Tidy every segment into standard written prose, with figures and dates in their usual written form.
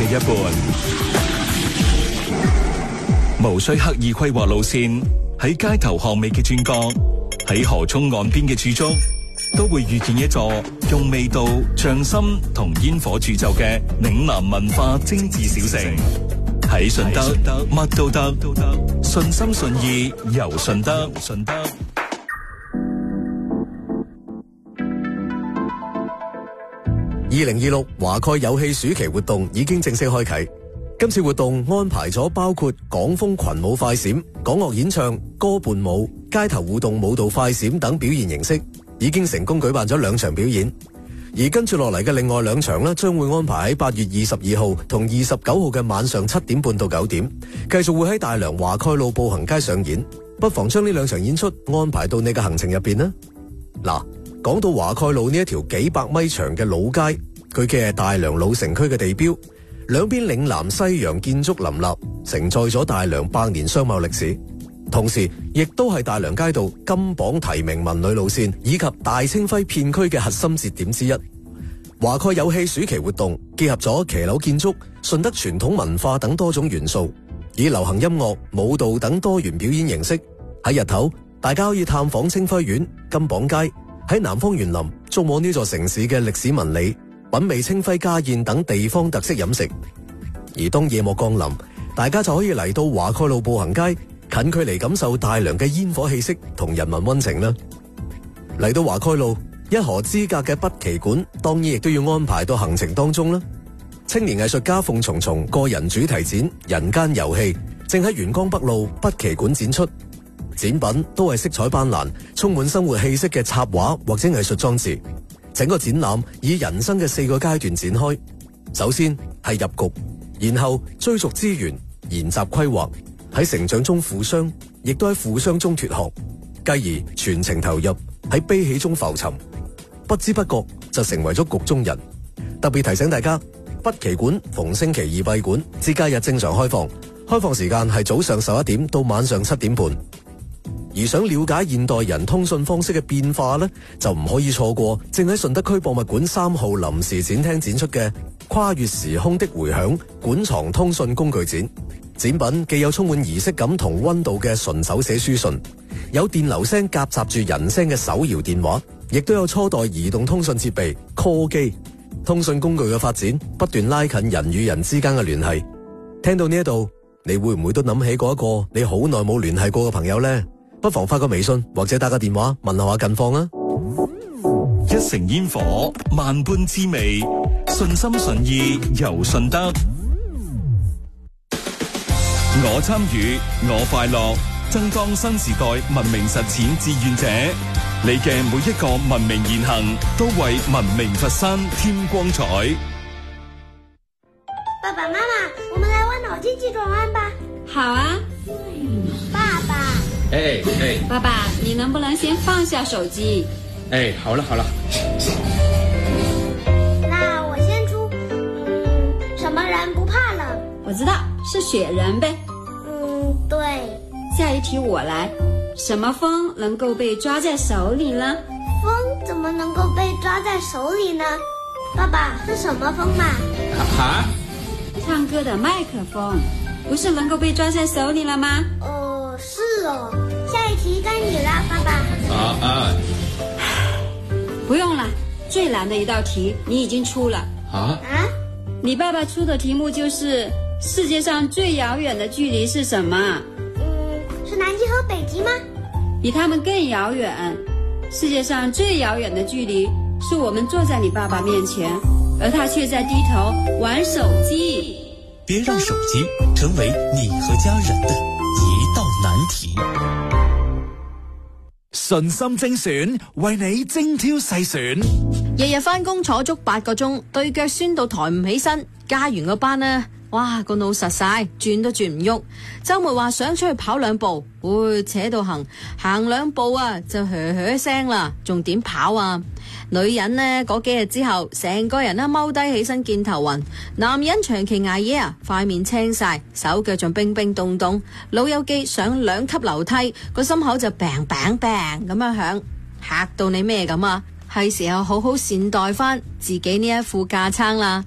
嘅一半。無需刻意規劃路線，喺街頭巷尾嘅轉角，喺河涌岸邊嘅駐足，都會遇見一座用味道、匠心同煙火鑄就嘅嶺南文化精緻小城。喺順德，乜都得，順心順意遊順德。 2026華蓋有戲暑期活動已經正式開啟。今次活動安排咗包括港風群舞快閃、港樂演唱、歌伴舞、街頭互動舞蹈快閃等表現形式，已經成功舉辦咗2場表演。而跟住落嚟嘅另外2場呢，將會安排喺8月22號同29號嘅晚上7點半到9點，繼續會喺大良華蓋路步行街上演。不妨將呢2場演出安排到你嘅行程入邊啦。嗱，講到華蓋路呢一條幾百米長嘅老街，佢嘅係大良老城區嘅地標，兩邊嶺南西洋建築林立，承載咗大良百年商貿歷史，同時亦都係大良街道金榜題名文旅路線以及大清輝片區嘅核心節點之一。華蓋有戲暑期活動結合咗騎樓建築、順德傳統文化等多種元素，以流行音樂、舞蹈等多元表演形式。喺日頭，大家可以探訪清輝苑、金榜街，喺南方園林觸摸呢座城市嘅歷史紋理，品味清輝家宴等地方特色飲食。而當夜幕降臨，大家就可以嚟到華蓋路步行街，近距離感受大良嘅煙火氣息同人民溫情啦。嚟到華蓋路，一河之隔嘅北旗館當然亦都要安排到行程當中啦。青年藝術家鳳松松個人主題展《人間遊戲》正喺元江北路北旗館展出，展品都係色彩斑斕、充滿生活氣息嘅插畫或者藝術裝置。整個展覽以人生嘅4個階段展開，首先係入局，然後追逐資源、研習規劃，喺成長中負傷，亦都喺負傷中脫學，繼而全情投入，喺悲喜中浮沉，不知不覺就成為咗局中人。特別提醒大家，北旗館逢星期二閉館，至假日正常開放，開放時間係早上11點到晚上7點半。而想了解現代人通訊方式嘅變化呢，就唔可以錯過正喺順德區博物館3號臨時展廳展出嘅跨越時空的回響館藏通訊工具展。展品既有充滿儀式感同溫度嘅純手寫書信，有電流聲夾雜住人聲嘅手搖電話，亦都有初代移動通訊設備 call 機。通訊工具嘅發展不斷拉近人與人之間嘅聯繫。聽到呢一度，你會唔會都諗起嗰一個你好耐冇聯繫過嘅朋友呢？不妨發個微信或者打個電話問候下近況啊！ 一城煙火，萬般滋味，順心順意遊順德。我參與，我快樂，爭當新時代文明實踐志願者。你嘅每一個文明言行，都為文明佛山添光彩。 爸爸媽媽，我們來玩腦筋急轉彎吧。 好啊。 爸爸。 爸爸，你能不能先放下手機？ 好了。 那我先出。什麼人不怕冷？ 我知道，是雪人唄。 對。 下一題我來。什麼風能夠被抓在手裏呢？ 風怎麼能夠被抓在手裏呢？爸爸，是什麼風嘛？ 唱歌的麥克風，不是能夠被抓在手裏了嗎？ 是哦。下一題該你了，爸爸。 不用了，最難的一道題你已經出了。你爸爸出的題目就是世界上最遙遠的距離是什麼？ 是南極和北極嗎？ 比他們更遙遠。世界上最遙遠的距離是我們坐在你爸爸面前，而他卻在低頭玩手機。 別讓手機成為你和家人的一道難題。 順心精選，為你精挑細選。 日日返工坐足8個鐘，對腳酸到抬唔起身，加完個班呢，哇個腦實晒，轉都轉唔喐。周末話想出去跑2步，扯到行2步啊就噓聲啦，仲點跑啊？女人呢嗰幾日之後，成個人踎低起身見頭暈。男人長期捱夜啊，塊面青晒，手腳仲冰冰凍凍。老友記上2級樓梯，個心口就砰砰砰咁樣響，嚇到你咩咁啊？係時候好好善待翻自己呢一副架撐啦。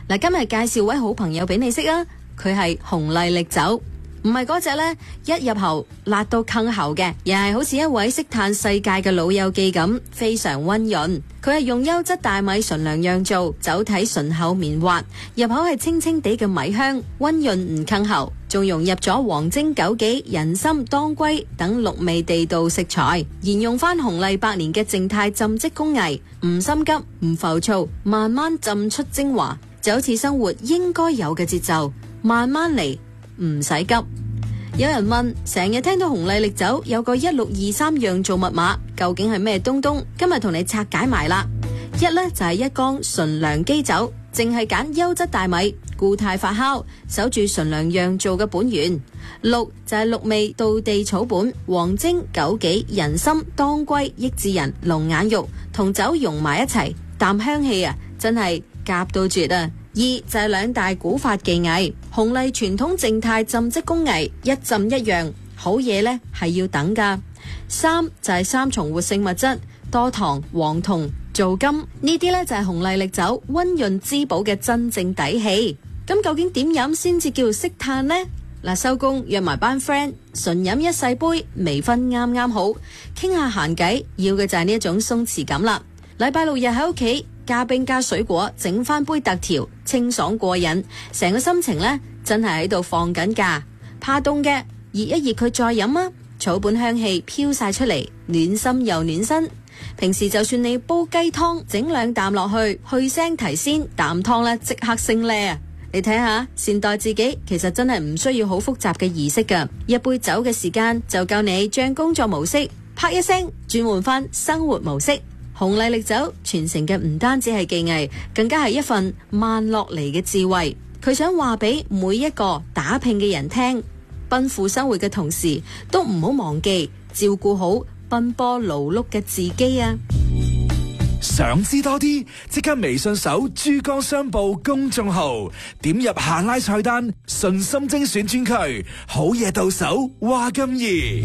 嗱，今日介紹位好朋友俾你識啊，佢係紅麗力酒。唔係嗰隻呢，一入喉辣到坑喉嘅，而係好似一位識嘆世界嘅老友記咁，非常溫潤。佢係用優質大米純糧釀造，酒體醇厚綿滑，入口係清清地嘅米香，溫潤唔坑喉，仲融入咗黃精、枸杞、人參、當歸等六味地道食材，沿用翻紅麗百年嘅靜態浸漬工藝，唔心急唔浮躁，慢慢浸出精華，就好似生活應該有嘅節奏，慢慢嚟。唔使急。有人問，成日聽到紅麗力酒有個1623釀造密碼，究竟係咩東東？今日同你拆解埋啦。一呢就係一缸純糧基酒，淨係揀優質大米，固態發酵，守住純糧釀造嘅本源。六就係六味道地草本，黃精、枸杞、人參、當歸、益智仁、龍眼肉同酒融埋一齊，啖香氣啊，真係夾到絕啊！二就係兩大古法技藝，紅麗傳統靜態浸漬工藝，一浸一樣，好嘢呢係要等噶。三就係三重活性物質，多糖、黃酮、皂苷，呢啲呢就係紅麗力酒溫潤滋補嘅真正底氣。咁究竟點飲先至叫做識嘆呢？嗱，收工約埋班 friend， 純飲一細杯，微醺啱啱好，傾下閒偈，要嘅就係呢一種鬆弛感啦。禮拜六日喺屋企加冰加水果，整翻杯特調，清爽過癮，成個心情呢真係喺度放緊假。怕凍嘅熱一熱佢再飲啊，草本香氣飄晒出嚟，暖心又暖身。平時就算你煲雞湯，整兩啖落去，去腥提鮮，啖湯呢即刻升呢啊！你睇下，善待自己其實真係唔需要好複雜嘅儀式噶，一杯酒嘅時間就夠你將工作模式啪一聲轉換翻生活模式。紅麗力酒傳承嘅唔單止係技藝，更加係一份慢落嚟嘅智慧。佢想話俾每一個打拼嘅人聽，奔赴生活嘅同時，都唔好忘記照顧好奔波勞碌嘅自己啊！ 想知多啲，即刻微信搜珠江商報公眾號，點入下拉菜單，信心精選專區，好嘢到手，話咁易。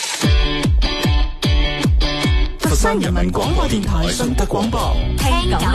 佛山人民廣播電台順德廣播， 聽講